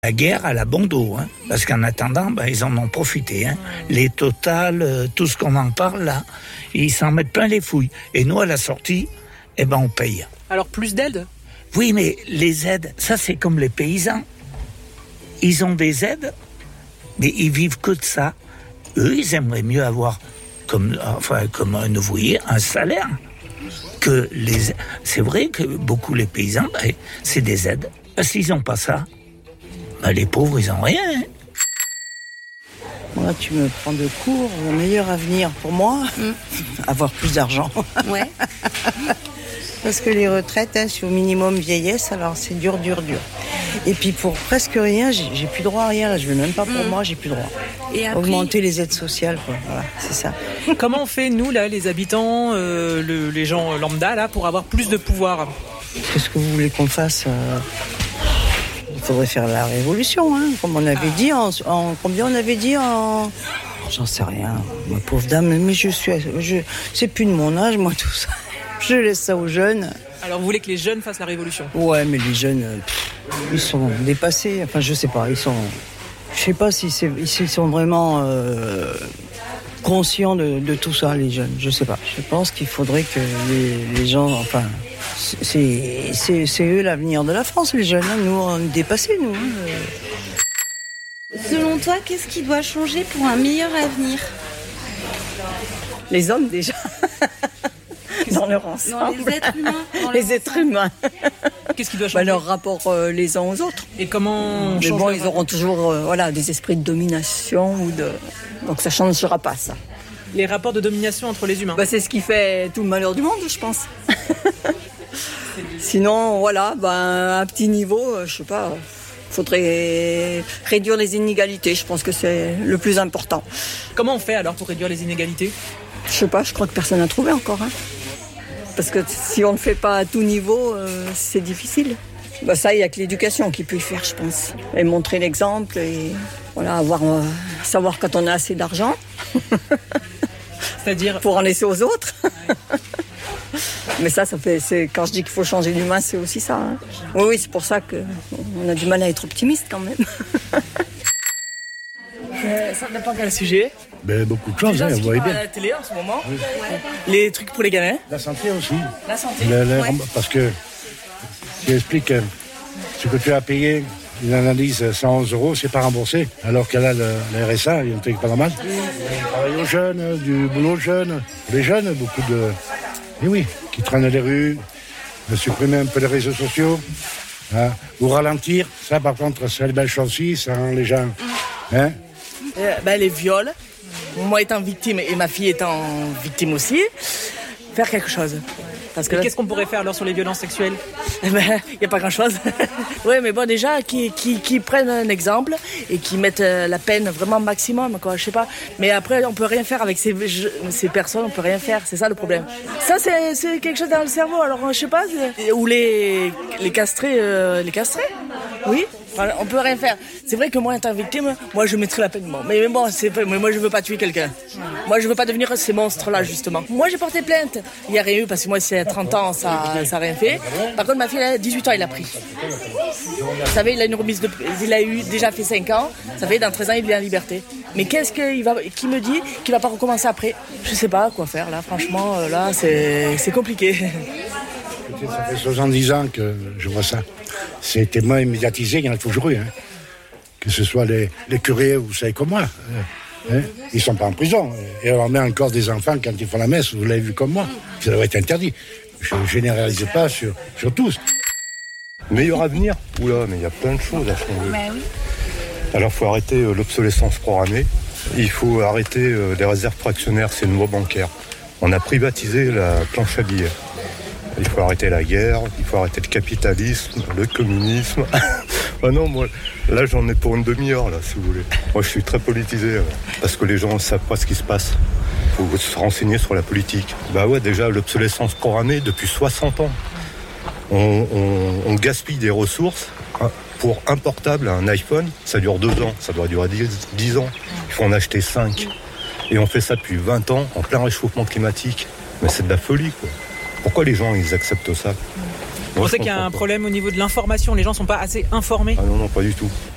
La guerre à la bon dos, parce qu'en attendant, ils en ont profité. Les Total, tout ce qu'on en parle là, ils s'en mettent plein les fouilles. Et nous, à la sortie, on paye. Alors plus d'aides ? Oui, mais les aides, ça c'est comme les paysans. Ils ont des aides, mais ils vivent que de ça. Eux, ils aimeraient mieux avoir, comme un ouvrier, un salaire. C'est vrai que beaucoup les paysans, c'est des aides. S'ils n'ont pas ça, les pauvres, ils n'ont rien. Moi, tu me prends de court. Le meilleur avenir pour moi, avoir plus d'argent. Ouais. Parce que les retraites, c'est au minimum vieillesse, alors c'est dur. Et puis pour presque rien, j'ai plus droit à rien. Là, je veux même pas pour moi, j'ai plus droit. Et après... Augmenter les aides sociales, quoi. Voilà, c'est ça. Comment on fait, nous, là, les habitants, les gens lambda, là, pour avoir plus de pouvoir ? Qu'est-ce que vous voulez qu'on fasse Il faudrait faire la révolution, comme on avait dit. Combien on avait dit en... J'en sais rien, ma pauvre dame. Mais c'est plus de mon âge, moi, tout ça. Je laisse ça aux jeunes. Alors, vous voulez que les jeunes fassent la révolution ? Ouais, mais les jeunes, ils sont dépassés. Enfin, je sais pas, je sais pas s'ils sont vraiment conscients de tout ça, les jeunes. Je sais pas. Je pense qu'il faudrait que les gens, c'est eux l'avenir de la France, les jeunes. Nous, on est dépassés, nous. Selon toi, qu'est-ce qui doit changer pour un meilleur avenir ? Les hommes, déjà. Dans leur ensemble. Non, les êtres humains. Les êtres humains. Qu'est-ce qui doit changer ? Leur rapport les uns aux autres. Et comment Mais bon, ils auront toujours des esprits de domination donc ça ne changera pas, ça. Les rapports de domination entre les humains. C'est ce qui fait tout le malheur du monde, je pense. Sinon, un petit niveau, je sais pas. Faudrait réduire les inégalités, je pense que c'est le plus important. Comment on fait alors pour réduire les inégalités ? Je sais pas, je crois que personne n'a trouvé encore. Parce que si on ne le fait pas à tout niveau, c'est difficile. Ça, il n'y a que l'éducation qui peut le faire, je pense. Et montrer l'exemple et savoir quand on a assez d'argent. C'est-à-dire pour en laisser aux autres. Mais c'est quand je dis qu'il faut changer l'humain, c'est aussi ça. Oui, c'est pour ça qu'on a du mal à être optimiste quand même. Ça dépend quel sujet. Beaucoup de choses, vous voyez bien. À la télé en ce moment, les trucs pour les gamins. La santé aussi. La santé. Parce que tu expliques ce que tu as payé, une analyse 111 €, c'est pas remboursé. Alors qu'elle a le RSA, il y a un truc pas normal. Travail aux jeunes, du boulot aux jeunes. Les jeunes, beaucoup de... Et oui, qui traînent les rues, supprimer un peu les réseaux sociaux, ou ralentir. Ça, par contre, c'est une belle chose aussi, ça rend les gens... Les viols, moi étant victime et ma fille étant victime aussi, faire quelque chose. Parce que qu'est-ce qu'on pourrait faire alors sur les violences sexuelles ? Il n'y a pas grand-chose. Oui, mais bon, déjà, qui prennent un exemple et qui mettent la peine vraiment maximum, quoi, je sais pas. Mais après, on peut rien faire avec ces personnes, on peut rien faire, c'est ça le problème. Ça, c'est quelque chose dans le cerveau, alors je sais pas, ou les castrer, oui. Enfin, on peut rien faire. C'est vrai que moi, étant victime, moi, je mettrais la peine de mort. Mais bon, mais moi, je veux pas tuer quelqu'un. Moi, je veux pas devenir ces monstres-là, justement. Moi, j'ai porté plainte. Il y a rien eu, parce que moi, c'est à 30 ans, ça a rien fait. Par contre, ma fille, elle a 18 ans, il a pris. Vous savez, il a une remise il a eu déjà fait 5 ans. Ça fait, dans 13 ans, il est en liberté. Mais qui me dit qu'il va pas recommencer après ? Je sais pas quoi faire, là. Franchement, là, c'est compliqué. Ça fait 70 ans que je vois ça. C'est tellement médiatisé, il y en a toujours eu. Que ce soit les curés, vous savez comme moi. Ils sont pas en prison. Et on met encore des enfants quand ils font la messe, vous l'avez vu comme moi. Ça doit être interdit. Je ne généralise pas sur tous. Meilleur avenir ? Oula, mais il y a plein de choses à changer. Oui. Alors, il faut arrêter l'obsolescence programmée. Il faut arrêter les réserves fractionnaires, c'est une loi bancaire. On a privatisé la planche à billets. Il faut arrêter la guerre, il faut arrêter le capitalisme, le communisme. Non, moi, là, j'en ai pour une demi-heure, là, si vous voulez. Moi, je suis très politisé, parce que les gens ne savent pas ce qui se passe. Il faut se renseigner sur la politique. Déjà, l'obsolescence programmée, depuis 60 ans. On gaspille des ressources. Pour un portable, un iPhone, ça dure 2 ans. Ça doit durer 10 ans. Il faut en acheter 5. Et on fait ça depuis 20 ans, en plein réchauffement climatique. Mais c'est de la folie, quoi. Pourquoi les gens, ils acceptent ça ? Vous pensez qu'il y a un problème au niveau de l'information ? Les gens ne sont pas assez informés ? Ah non, pas du tout.